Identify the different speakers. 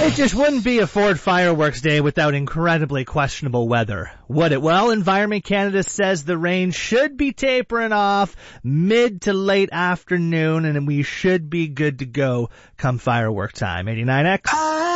Speaker 1: It just wouldn't be a Ford Fireworks Day without incredibly questionable weather, would it? Well, Environment Canada says the rain should be tapering off mid to late afternoon, and we should be good to go come firework time. 89X.